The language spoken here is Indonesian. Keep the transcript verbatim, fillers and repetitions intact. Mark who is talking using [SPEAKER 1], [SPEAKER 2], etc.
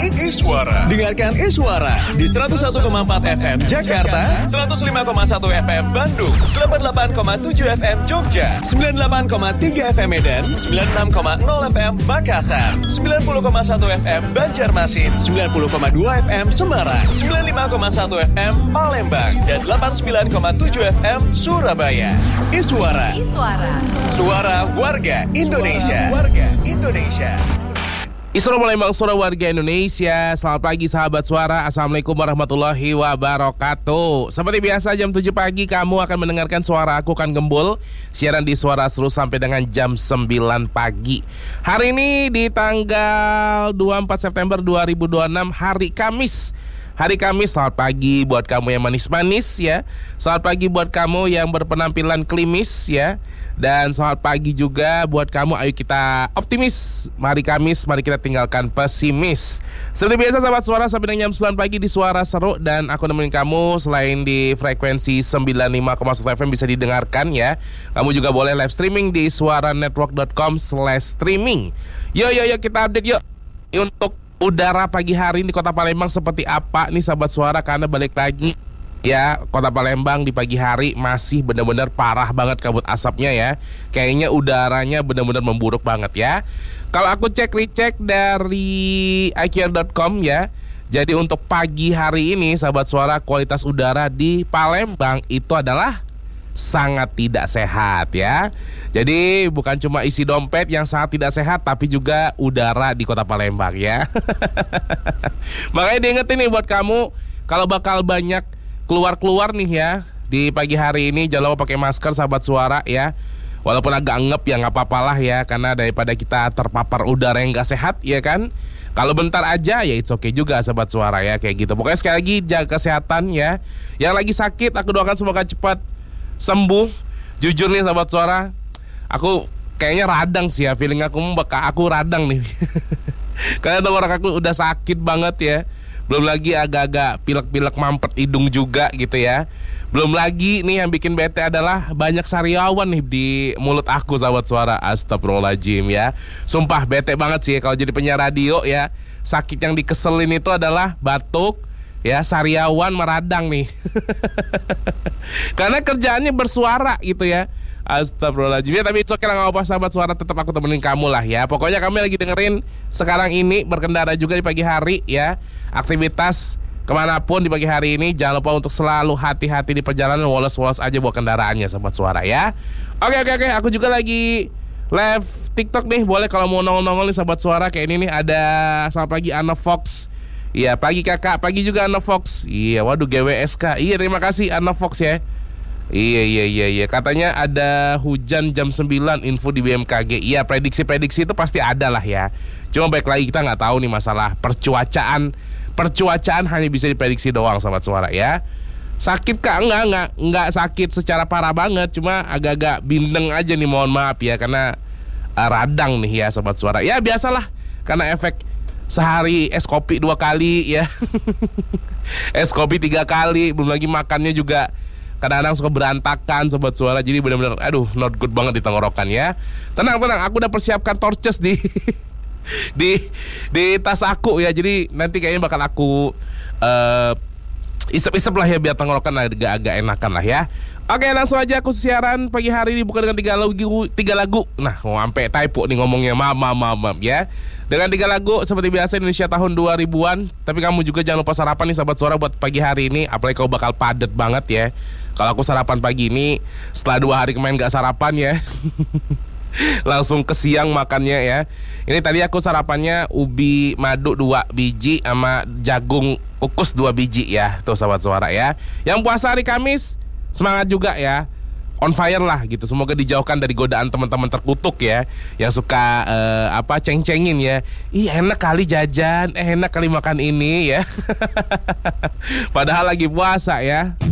[SPEAKER 1] Iswara. Dengarkan Iswara di seratus satu koma empat F M Jakarta, seratus lima koma satu F M Bandung, delapan puluh delapan koma tujuh F M Jogja, sembilan puluh delapan koma tiga F M Medan, sembilan puluh enam koma nol F M Makassar, sembilan puluh koma satu F M Banjarmasin, sembilan puluh koma dua F M Semarang, sembilan puluh lima koma satu F M Palembang, dan delapan puluh sembilan koma tujuh F M Surabaya. Iswara. Iswara. Suara warga Indonesia. Suara warga Indonesia.
[SPEAKER 2] Isra Palembang, suara warga Indonesia. Selamat pagi sahabat suara. Assalamualaikum warahmatullahi wabarakatuh. Seperti biasa jam tujuh pagi kamu akan mendengarkan suara aku Kan Gembul. Siaran di Suara Seru sampai dengan jam sembilan pagi. Hari ini di tanggal dua puluh empat September dua ribu dua puluh enam, hari Kamis. Hari Kamis, selamat pagi buat kamu yang manis-manis ya. Selamat pagi buat kamu yang berpenampilan klimis ya. Dan selamat pagi juga buat kamu, ayo kita optimis. Mari Kamis, mari kita tinggalkan pesimis. Seperti biasa sahabat suara, sampai dengan jam sembilan pagi di Suara Seru. Dan aku nemenin kamu selain di frekuensi sembilan puluh lima koma satu F M bisa didengarkan ya. Kamu juga boleh live streaming di suaranetwork dot com slash streaming. Yo yo yo kita update yuk. Untuk udara pagi hari di Kota Palembang seperti apa nih sahabat suara, karena balik lagi ya, Kota Palembang di pagi hari masih benar-benar parah banget kabut asapnya ya. Kayaknya udaranya benar-benar memburuk banget ya. Kalau aku cek recek dari i q r dot com ya, jadi untuk pagi hari ini sahabat suara, kualitas udara di Palembang itu adalah sangat tidak sehat ya. Jadi bukan cuma isi dompet yang sangat tidak sehat, tapi juga udara di Kota Palembang ya. Makanya diingetin nih buat kamu, kalau bakal banyak keluar-keluar nih ya di pagi hari ini, jangan lupa pakai masker sahabat suara ya. Walaupun agak ngep ya nggak apa-apalah ya, karena daripada kita terpapar udara yang nggak sehat ya kan. Kalau bentar aja ya it's okay juga sahabat suara ya, kayak gitu. Pokoknya sekali lagi jaga kesehatan ya. Yang lagi sakit aku doakan semoga cepat sembuh. Jujur nih sahabat suara, aku kayaknya radang sih ya, feeling aku bakal aku radang nih. Karena tenggorokan aku udah sakit banget ya. Belum lagi agak-agak pilek-pilek mampet hidung juga gitu ya. Belum lagi nih yang bikin bete adalah banyak sariawan nih di mulut aku sahabat suara. Astagfirullahaladzim ya. Sumpah bete banget sih kalau jadi penyiar radio ya. Sakit yang dikeselin itu adalah batuk ya, sariawan meradang nih. Karena kerjaannya bersuara gitu ya. Astagfirullahaladzim ya, tapi itu oke lah, gak apa-apa sahabat suara, tetap aku temenin kamu lah ya. Pokoknya kami lagi dengerin sekarang ini, berkendara juga di pagi hari ya. Aktivitas kemanapun di pagi hari ini, jangan lupa untuk selalu hati-hati di perjalanan, woles-woles aja buat kendaraannya sahabat suara ya. Oke oke oke, aku juga lagi live TikTok nih, boleh kalau mau nongol-nongol nih sahabat suara. Kayak ini nih ada, selamat pagi Anna Fox. Iya, pagi kakak, pagi juga Anna Fox. Iya, waduh G W S K. Iya, terima kasih Anna Fox ya. Iya, iya, iya, iya. Katanya ada hujan jam sembilan info di B M K G. Iya, prediksi-prediksi itu pasti ada lah ya. Cuma baik lagi kita nggak tahu nih masalah percuacaan. Percuacaan hanya bisa diprediksi doang sahabat suara ya. Sakit kak? Enggak, enggak, enggak sakit secara parah banget. Cuma agak-agak bindeng aja nih, mohon maaf ya. Karena uh, radang nih ya sahabat suara. Ya biasalah, karena efek sehari es kopi dua kali ya. Es kopi tiga kali, belum lagi makannya juga kadang-kadang suka berantakan sobat suara. Jadi benar-benar aduh not good banget di tenggorokan ya. Tenang tenang, aku udah persiapkan torches di di di tas aku ya. Jadi nanti kayaknya bakal aku uh, isep-isep lah ya, biar tenggorokan agak-agak enakan lah ya. Oke, langsung aja aku siaran pagi hari ini bukan dengan tiga lagu, tiga lagu. Nah, mau sampai typo nih ngomongnya, maaf, maaf, maaf ya. Dengan tiga lagu seperti biasa Indonesia tahun dua ribuan. Tapi kamu juga jangan lupa sarapan nih sahabat suara buat pagi hari ini. Apalagi kau bakal padet banget ya. Kalau aku sarapan pagi ini setelah dua hari kemarin gak sarapan ya. Langsung ke siang makannya ya. Ini tadi aku sarapannya ubi madu dua biji sama jagung kukus dua biji ya. Tuh sahabat suara ya. Yang puasa hari Kamis semangat juga ya, on fire lah gitu. Semoga dijauhkan dari godaan teman-teman terkutuk ya, yang suka uh, apa ceng-cengin ya. Ih enak kali jajan, eh enak kali makan ini ya. Padahal lagi puasa ya.